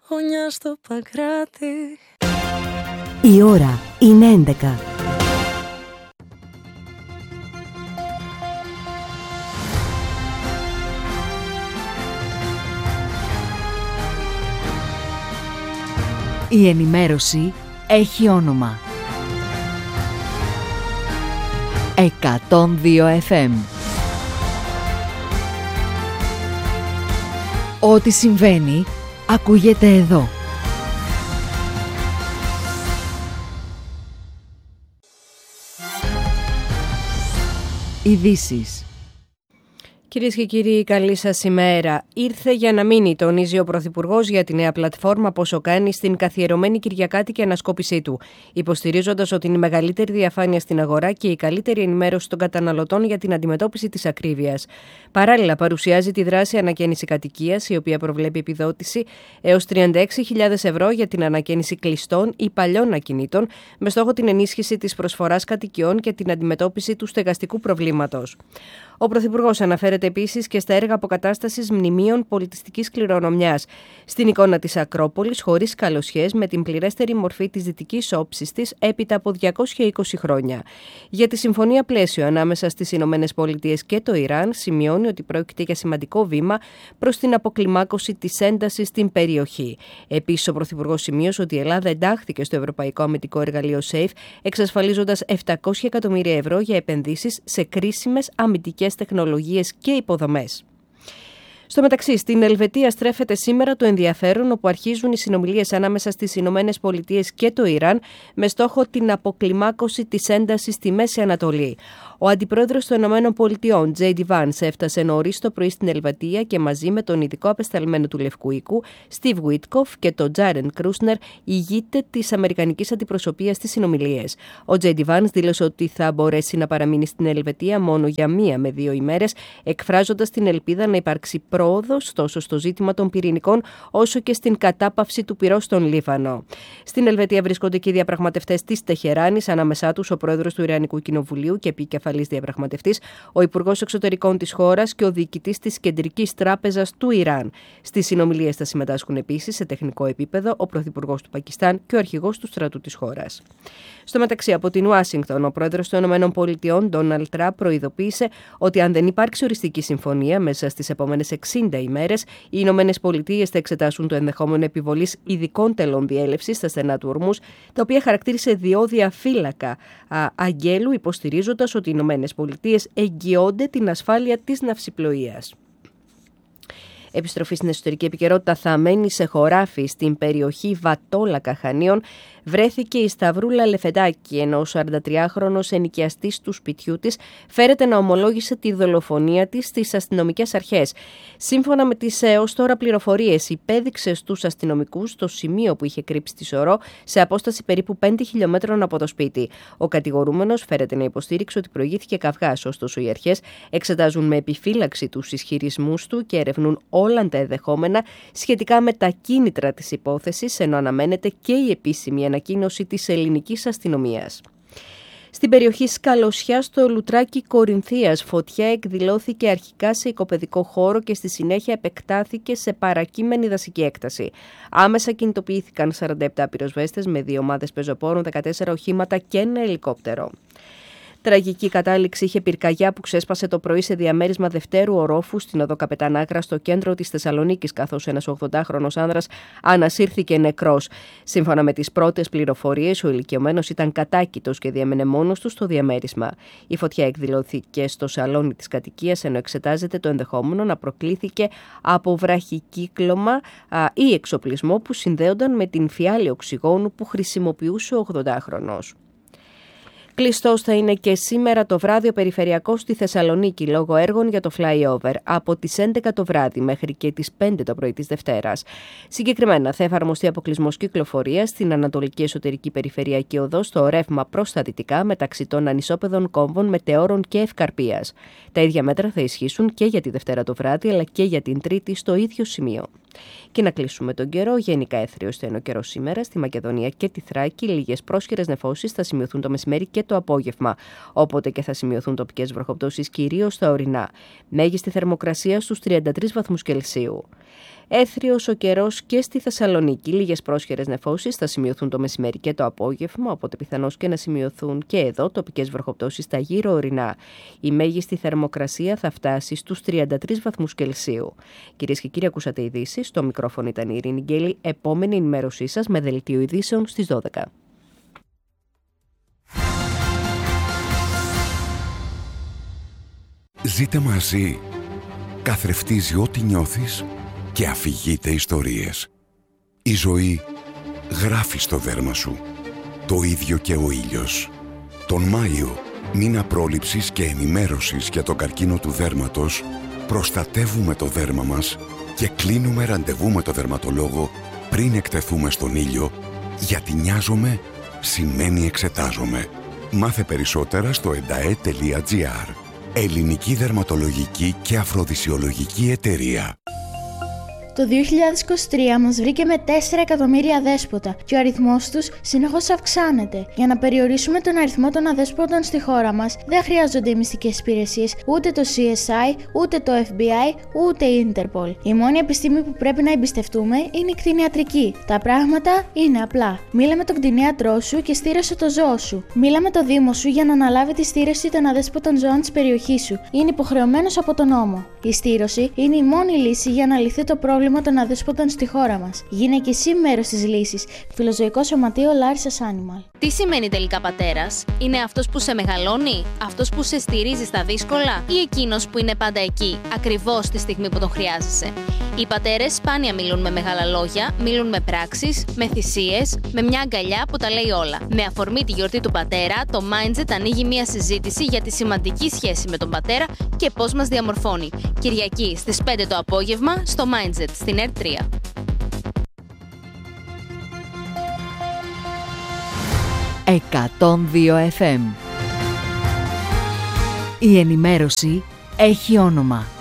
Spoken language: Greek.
Χωνιά στο Παγκράτη. Η ώρα είναι 11. Η ενημέρωση έχει όνομα. 102 FM. Ό,τι συμβαίνει, ακούγεται εδώ. Ειδήσεις. Κυρίες και κύριοι, καλή σας ημέρα. Ήρθε για να μείνει, τονίζει ο Πρωθυπουργός για τη νέα πλατφόρμα Πόσο κάνει στην καθιερωμένη κυριακάτικη ανασκόπησή του, υποστηρίζοντας ότι είναι η μεγαλύτερη διαφάνεια στην αγορά και η καλύτερη ενημέρωση των καταναλωτών για την αντιμετώπιση της ακρίβειας. Παράλληλα, παρουσιάζει τη δράση ανακαίνιση κατοικίας, η οποία προβλέπει επιδότηση έως 36.000 ευρώ για την ανακαίνιση κλειστών ή παλιών ακινήτων, με στόχο την ενίσχυση της προσφοράς κατοικιών και την αντιμετώπιση του στεγαστικού προβλήματος. Ο Πρωθυπουργός αναφέρεται επίσης και στα έργα αποκατάστασης μνημείων πολιτιστικής κληρονομιάς, στην εικόνα της Ακρόπολης χωρίς καλοσιές, με την πληρέστερη μορφή της δυτικής όψης της έπειτα από 220 χρόνια. Για τη συμφωνία πλαίσιο ανάμεσα στις Ηνωμένες Πολιτείες και το Ιράν, σημειώνει ότι πρόκειται για σημαντικό βήμα προς την αποκλιμάκωση της έντασης στην περιοχή. Επίσης, ο Πρωθυπουργός σημείωσε ότι η Ελλάδα εντάχθηκε στο Ευρωπαϊκό Αμυντικό Εργαλείο SAFE, εξασφαλίζοντας 700 εκατομμύρια ευρώ για επενδύσεις σε κρίσιμες αμυντικές τεχνολογίες και υποδομές. Στο μεταξύ, στην Ελβετία στρέφεται σήμερα το ενδιαφέρον, όπου αρχίζουν οι συνομιλίες ανάμεσα στις Ηνωμένες Πολιτείες και το Ιράν με στόχο την αποκλιμάκωση της έντασης στη Μέση Ανατολή. Ο αντιπρόεδρος των Ηνωμένων Πολιτειών, J.D. Vance, έφτασε νωρίς το πρωί στην Ελβετία και μαζί με τον ειδικό απεσταλμένο του Λευκού Οίκου, Steve Witkoff, και τον Jared Kushner, ηγείται της Αμερικανικής Αντιπροσωπείας στις συνομιλίες. Ο J.D. Vance δήλωσε ότι θα μπορέσει να παραμείνει στην Ελβετία μόνο για 1 με 2 ημέρες, εκφράζοντας την ελπίδα να υπάρξει πρόοδος τόσο στο ζήτημα των πυρηνικών, όσο και στην κατάπαυση του πυρός στον Λίβανο. Στην Ελβετία βρίσκονται και οι διαπραγματευτές της Τεχεράνης, ανάμεσά τους ο πρόεδρος του Ιρανικού Κοινοβουλίου και επικεφαλής διαπραγματευτής, ο υπουργός εξωτερικών της χώρας και ο διοικητής της Κεντρικής Τράπεζας του Ιράν. Στις συνομιλίες θα συμμετάσχουν επίσης σε τεχνικό επίπεδο ο πρωθυπουργός του Πακιστάν και ο αρχηγός του στρατού της χώρας. Στο μεταξύ, από την Ουάσιγκτον, ο πρόεδρος των ΗΠΑ, Ντόναλντ Τραμπ, προειδοποίησε ότι αν δεν υπάρξει οριστική συμφωνία μέσα στις επόμενες 60 ημέρες, οι ΗΠΑ θα εξετάσουν το ενδεχόμενο επιβολής ειδικών τελών διέλευσης στα στενά του Ορμούζ, τα οποία χαρακτήρισε διόδια φύλακα αγγέλου, υποστηρίζοντας ότι οι ΗΠΑ εγγυώνται την ασφάλεια της ναυσιπλοείας. Επιστροφή στην εσωτερική επικαιρότητα. Θαμμένη σε χωράφι στην περιοχή Βατόλακα Χανίων βρέθηκε η Σταυρούλα Λεφεντάκη, ενώ ο 43χρονος ενοικιαστής του σπιτιού της φέρεται να ομολόγησε τη δολοφονία της στις αστυνομικές αρχές. Σύμφωνα με τις έως τώρα πληροφορίες, υπέδειξε στους αστυνομικούς το σημείο που είχε κρύψει τη σωρό, σε απόσταση περίπου 5 χιλιόμετρων από το σπίτι. Ο κατηγορούμενος φέρεται να υποστήριξε ότι προηγήθηκε καυγάς, ωστόσο οι αρχές εξετάζουν με επιφύλαξη τους ισχυρισμούς του και ερευνούν όλα τα ενδεχόμενα σχετικά με τα κίνητρα της υπόθεσης, ενώ αναμένεται και η επίσημη ανακοίνωση της ελληνικής αστυνομίας. Στην περιοχή Σκαλοσιά, στο Λουτράκι Κορινθίας, φωτιά εκδηλώθηκε αρχικά σε οικοπαιδικό χώρο και στη συνέχεια επεκτάθηκε σε παρακείμενη δασική έκταση. Άμεσα κινητοποιήθηκαν 47 πυροσβέστες με 2 ομάδες πεζοπόρων, 14 οχήματα και 1 ελικόπτερο. Τραγική κατάληξη είχε πυρκαγιά που ξέσπασε το πρωί σε διαμέρισμα δευτέρου ορόφου στην οδό Καπετανάκρα στο κέντρο της Θεσσαλονίκης, καθώς ένας 80χρονος άνδρας ανασύρθηκε νεκρός. Σύμφωνα με τις πρώτες πληροφορίες, ο ηλικιωμένος ήταν κατάκητος και διέμενε μόνος του στο διαμέρισμα. Η φωτιά εκδηλώθηκε στο σαλόνι της κατοικίας, ενώ εξετάζεται το ενδεχόμενο να προκλήθηκε από βραχικύκλωμα ή εξοπλισμό που συνδέονταν με την φιάλη οξυγόνου που χρησιμοποιούσε ο 80χρονος. Κλειστός θα είναι και σήμερα το βράδυ ο περιφερειακός στη Θεσσαλονίκη λόγω έργων για το flyover από τις 11 το βράδυ μέχρι και τις 5 το πρωί της Δευτέρας. Συγκεκριμένα θα εφαρμοστεί αποκλεισμός κυκλοφορίας στην Ανατολική Εσωτερική Περιφερειακή Οδό στο ρεύμα προς τα δυτικά μεταξύ των ανισόπεδων κόμβων Μετεώρων και Ευκαρπίας. Τα ίδια μέτρα θα ισχύσουν και για τη Δευτέρα το βράδυ αλλά και για την Τρίτη στο ίδιο σημείο. Και να κλείσουμε τον καιρό. Γενικά έθριος θα είναι ο καιρός σήμερα στη Μακεδονία και τη Θράκη. Λίγες πρόσχερες νεφώσεις θα σημειωθούν το μεσημέρι και το απόγευμα. Όποτε και θα σημειωθούν τοπικές βροχοπτώσεις, κυρίως στα ορεινά. Μέγιστη θερμοκρασία στους 33 βαθμούς Κελσίου. Έθριος ο καιρός και στη Θεσσαλονίκη. Λίγες πρόσχερες νεφώσεις θα σημειωθούν το μεσημέρι και το απόγευμα, οπότε πιθανώς και να σημειωθούν και εδώ τοπικές βροχοπτώσεις στα γύρω ορεινά. Η μέγιστη θερμοκρασία θα φτάσει στους 33 βαθμούς Κελσίου. Κυρίες και κύριοι, ακούσατε ειδήσεις. Στο μικρόφωνο ήταν η Ειρήνη Γκέλη. Επόμενη ενημέρωσή σας με δελτίο ειδήσεων στις 12. Ζείτε μαζί. Καθρεφτίζει ό,τι νιώθεις και αφηγείται ιστορίες. Η ζωή γράφει στο δέρμα σου. Το ίδιο και ο ήλιος. Τον Μάιο, μήνα πρόληψης και ενημέρωσης για τον καρκίνο του δέρματος, προστατεύουμε το δέρμα μας και κλείνουμε ραντεβού με το δερματολόγο πριν εκτεθούμε στον ήλιο, γιατί νοιάζομαι σημαίνει εξετάζομαι. Μάθε περισσότερα στο endae.gr. Ελληνική Δερματολογική και Αφροδισιολογική Εταιρεία. Το 2023 μας βρήκε με 4 εκατομμύρια αδέσποτα και ο αριθμός τους συνεχώς αυξάνεται. Για να περιορίσουμε τον αριθμό των αδέσποτων στη χώρα μας, δεν χρειάζονται οι μυστικές υπηρεσίες, ούτε το CSI, ούτε το FBI, ούτε η Interpol. Η μόνη επιστήμη που πρέπει να εμπιστευτούμε είναι η κτηνιατρική. Τα πράγματα είναι απλά. Μίλα με τον κτηνίατρό σου και στήρωσε το ζώο σου. Μίλα με το Δήμο σου για να αναλάβει τη στήρωση των αδέσποτων ζώων της περιοχής σου. Είναι υποχρεωμένος από τον νόμο. Η στήρωση είναι η μόνη λύση για να λυθεί το πρόβλημα των αδέσποτων στη χώρα μας. Γίνε και εσύ μέρος της λύσης. Φιλοζωικό Σωματείο Larissas Animal. Τι σημαίνει τελικά πατέρας? Είναι αυτός που σε μεγαλώνει, αυτός που σε στηρίζει στα δύσκολα ή εκείνος που είναι πάντα εκεί, ακριβώς τη στιγμή που τον χρειάζεσαι? Οι πατέρες σπάνια μιλούν με μεγάλα λόγια, μιλούν με πράξεις, με θυσίες, με μια αγκαλιά που τα λέει όλα. Με αφορμή τη γιορτή του πατέρα, το Mindset ανοίγει μια συζήτηση για τη σημαντική σχέση με τον πατέρα και πώς μας διαμορφώνει. Κυριακή στις 5 το απόγευμα στο Mindset στην ΕΡΤ3. FM. Η ενημέρωση έχει όνομα.